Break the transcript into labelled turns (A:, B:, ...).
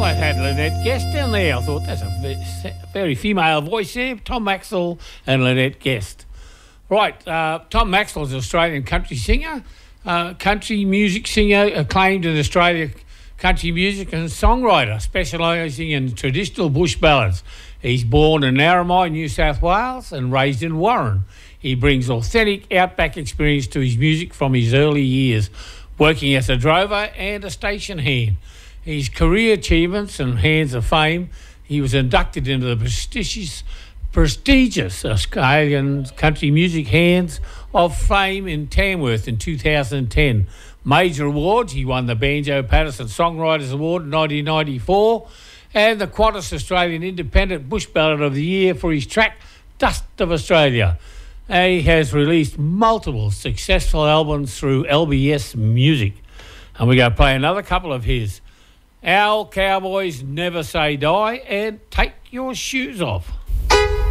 A: I had Lynette Guest down there. I thought that's a very female voice there. Tom Maxwell and Lynette Guest. Right, Tom Maxwell is an Australian country singer, country music singer, acclaimed in Australia country music and songwriter, specialising in traditional bush ballads. He's born in Narromine, New South Wales, and raised in Warren. He brings authentic outback experience to his music from his early years, working as a drover and a station hand. His career achievements and Hands of Fame, he was inducted into the prestigious Australian Country Music Hands of Fame in Tamworth in 2010. Major awards, he won the Banjo Patterson Songwriters Award in 1994 and the Qantas Australian Independent Bush Ballad of the Year for his track Dust of Australia. He has released multiple successful albums through LBS Music. And we're going to play another couple of his. Our Cowboys Never Say Die and Take Your Shoes Off.